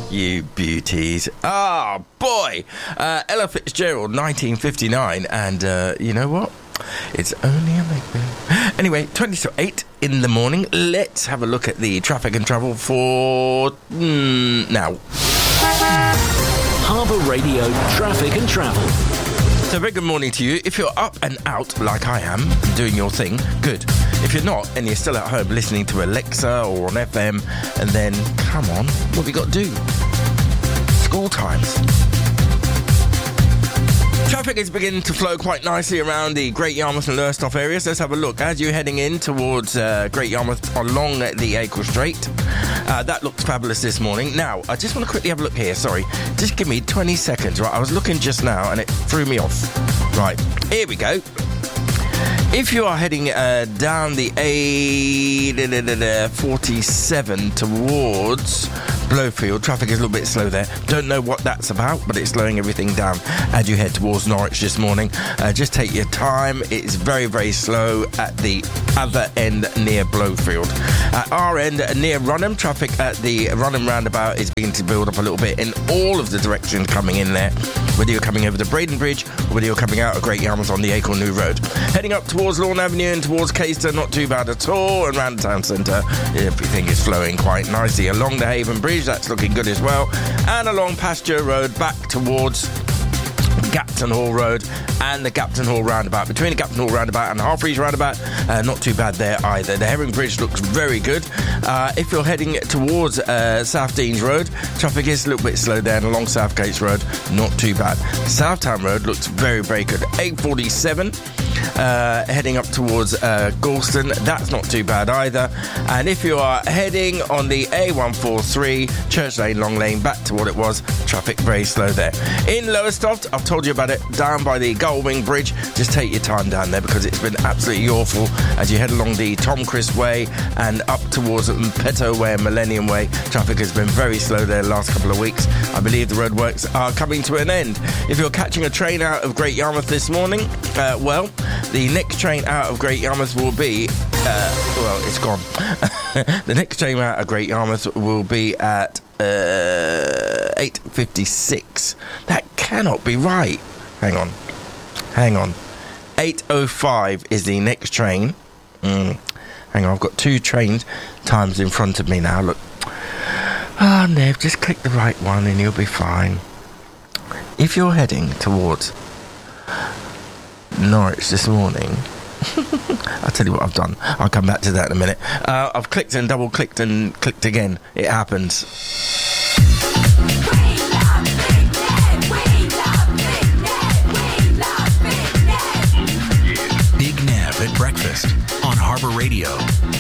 You beauties. Ah, boy. Ella Fitzgerald, 1959. And you know what? It's only a make-believe. Anyway, 20 to 8 in the morning. Let's have a look at the traffic and travel for now. Harbour Radio Traffic and Travel. So very good morning to you. If you're up and out like I am, doing your thing, good. If you're not, and you're still at home listening to Alexa or on FM, and then, come on, what have you got to do? School times. Traffic is beginning to flow quite nicely around the Great Yarmouth and Lowestoft areas. Let's have a look. As you're heading in towards Great Yarmouth along the Acle Strait, that looks fabulous this morning. Now, I just want to quickly have a look here. Sorry. Just give me 20 seconds, right? I was looking just now and it threw me off. Right. Here we go. If you are heading down the A47 towards Blowfield, traffic is a little bit slow there. Don't know what that's about, but it's slowing everything down as you head towards Norwich this morning. Just take your time. It's very, very slow at the other end near Blowfield. At our end near Runham, traffic at the Runham roundabout is beginning to build up a little bit in all of the directions coming in there, whether you're coming over the Braden Bridge or whether you're coming out of Great Yarmouth on the Acle New Road. Heading up towards Lawn Avenue and towards Caister, not too bad at all, and round the town centre, everything is flowing quite nicely. Along the Haven Bridge, that's looking good as well, and along Pasture Road back towards Gapton Hall Road and the Gapton Hall roundabout. Between the Gapton Hall roundabout and the Harfreys roundabout, not too bad there either. The Herring Bridge looks very good. If you're heading towards South Deans Road, traffic is a little bit slow there, and along South Gates Road, not too bad. Southtown Road looks very, very good. 847 heading up towards Galston, that's not too bad either. And if you are heading on the A143 Church Lane, Long Lane, back to what it was, traffic very slow there. In Lowestoft, I've told you about it, down by the Gullwing Bridge, just take your time down there because it's been absolutely awful as you head along the Tom Crisp Way and up towards Petto Way and Millennium Way. Traffic has been very slow there the last couple of weeks. I believe the roadworks are coming to an end. If you're catching a train out of Great Yarmouth this morning, well, the next train out of Great Yarmouth will be, well, it's gone. The next train out of Great Yarmouth will be at 8:56. That cannot be right. Hang on. 8:05 is the next train. Hang on, I've got two train times in front of me now. Look. Ah, Nev, just click the right one and you'll be fine. If you're heading towards Norwich this morning, I'll tell you what I've done. I'll come back to that in a minute. I've clicked and double clicked and clicked again. It happens. Big Nev at breakfast on Harbour Radio.